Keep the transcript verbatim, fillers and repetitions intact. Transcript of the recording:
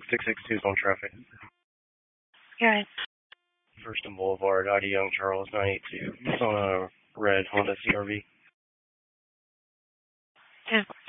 six six two on traffic. You're right. First and Boulevard, I D Young Charles, nine eight two. It's on a red Honda C R V. Yeah.